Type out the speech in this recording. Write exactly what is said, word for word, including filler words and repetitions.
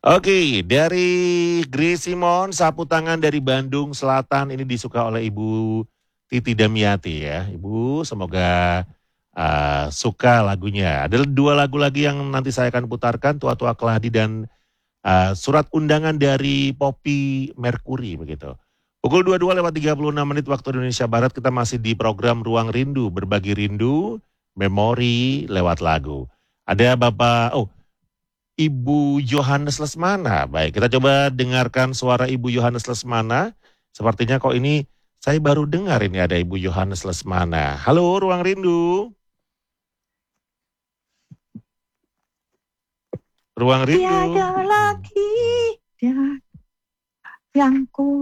Oke, dari Grace Simon, sapu tangan dari Bandung Selatan ini disuka oleh Ibu Titi Damiati ya. Ibu, semoga uh, suka lagunya. Ada dua lagu lagi yang nanti saya akan putarkan, Tua-Tua Keladi dan uh, Surat Undangan dari Poppy Mercury begitu. Pukul dua puluh dua lewat tiga puluh enam menit waktu Indonesia Barat, kita masih di program Ruang Rindu, berbagi rindu, memori lewat lagu. Ada Bapak, oh Ibu Yohanes Lesmana. Baik, kita coba dengarkan suara Ibu Yohanes Lesmana. Sepertinya kok ini saya baru dengar ini ada Ibu Yohanes Lesmana. Halo, Ruang Rindu. Ruang Rindu. Tiada lagi dia yang ku